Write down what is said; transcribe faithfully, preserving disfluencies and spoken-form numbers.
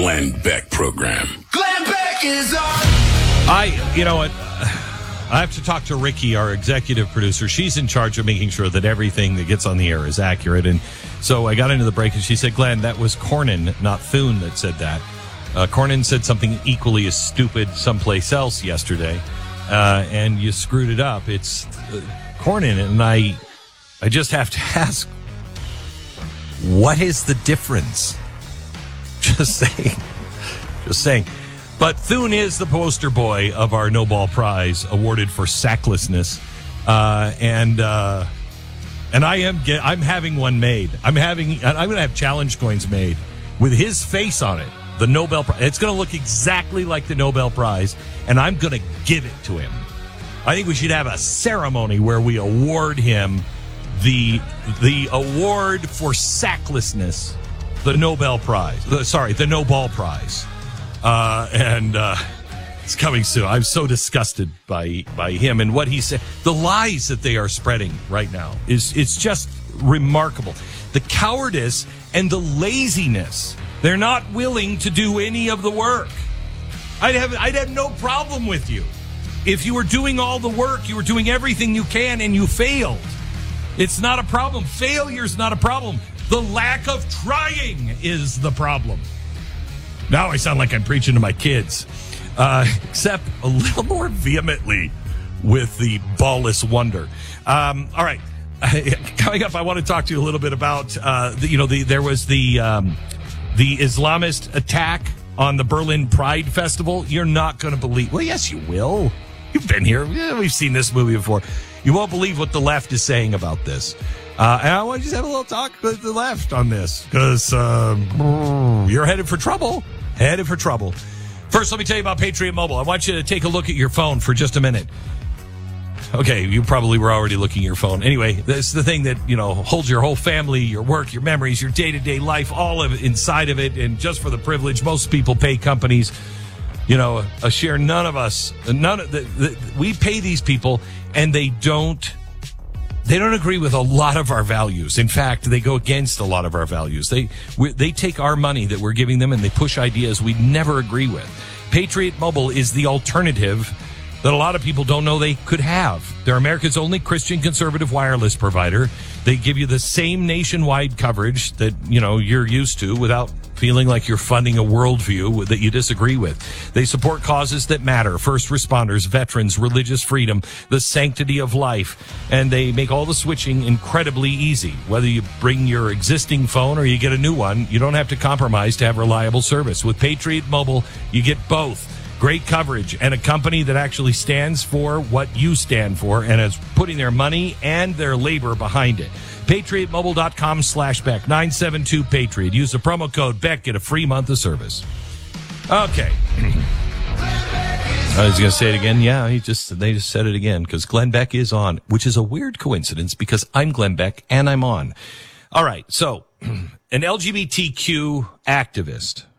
Glenn Beck program. Glenn Beck is on. I, you know what? I have to talk to Ricky, our executive producer. She's in charge of making sure that everything that gets on the air is accurate. And so I got into the break and she said, Glenn, that was Cornyn, not Thune, that said that. Uh, Cornyn said something equally as stupid someplace else yesterday. Uh, and you screwed it up. It's uh, Cornyn. And I, I just have to ask, what is the difference? Just saying. Just saying. But Thune is the poster boy of our Nobel Prize, awarded for sacklessness, uh, and uh, and I am get, I'm having one made. I'm having I'm going to have challenge coins made with his face on it. The Nobel Prize. It's going to look exactly like the Nobel Prize, and I'm going to give it to him. I think we should have a ceremony where we award him the the award for sacklessness, the Nobel Prize. The, sorry, the Nobel Prize. Uh, and uh, it's coming soon. I'm so disgusted by by him and what he said. The lies that they are spreading right now is it's just remarkable. The cowardice and the laziness. They're not willing to do any of the work. I'd have I'd have no problem with you if you were doing all the work. You were doing everything you can and you failed. It's not a problem. Failure's not a problem. The lack of trying is the problem. Now I sound like I'm preaching to my kids, uh, except a little more vehemently with the ballless wonder. Um, all right, coming up, I want to talk to you a little bit about uh, the, you know the there was the um, the Islamist attack on the Berlin Pride Festival. You're not going to believe. Well, yes, you will. You've been here. Yeah, we've seen this movie before. You won't believe what the left is saying about this. Uh, and I want to just have a little talk with the left on this because um, you're headed for trouble. Headed for trouble. First, let me tell you about Patriot Mobile. I want you to take a look at your phone for just a minute. Okay, you probably were already looking at your phone. Anyway, this is the thing that, you know, holds your whole family, your work, your memories, your day-to-day life, all of it inside of it. And just for the privilege, most people pay companies, you know, a share. None of us, none of the, the we pay these people and they don't They don't agree with a lot of our values. In fact, they go against a lot of our values. They we, they take our money that we're giving them and they push ideas we never agree with. Patriot Mobile is the alternative that a lot of people don't know they could have. They're America's only Christian conservative wireless provider. They give you the same nationwide coverage that, you know, you're used to without feeling like you're funding a worldview that you disagree with. They support causes that matter: first responders, veterans, religious freedom, the sanctity of life, and they make all the switching incredibly easy. Whether you bring your existing phone or you get a new one, you don't have to compromise to have reliable service. With Patriot Mobile, you get both. Great coverage and a company that actually stands for what you stand for and is putting their money and their labor behind it. PatriotMobile.com slash Beck, nine seven two Patriot. Use the promo code Beck, get a free month of service. Okay. I was going to say it again. Yeah, he just they just said it again because Glenn Beck is on, which is a weird coincidence because I'm Glenn Beck and I'm on. All right, so an L G B T Q activist